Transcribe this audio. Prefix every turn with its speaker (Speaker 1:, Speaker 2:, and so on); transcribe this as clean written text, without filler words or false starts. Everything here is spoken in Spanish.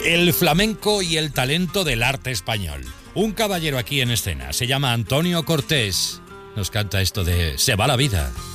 Speaker 1: el flamenco y el talento del arte español. Un caballero aquí en escena, se llama Antonio Cortés. Nos canta esto de Se va la vida.